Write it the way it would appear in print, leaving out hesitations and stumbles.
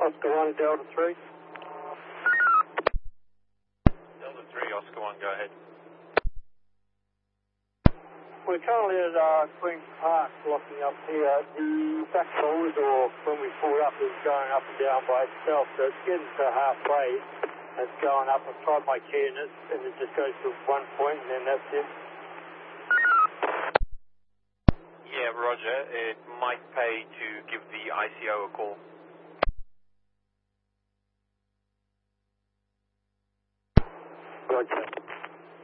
Oscar 1, Delta 3. Delta 3, Oscar 1, go ahead. We're currently at Queen's Park blocking up here. The back forward door, when we pulled up, is going up and down by itself, so it's getting to halfway. It's going up. I've tried my key in it, and it just goes to one point, and then that's it. Yeah, Roger. It might pay to give the ICO a call. Roger.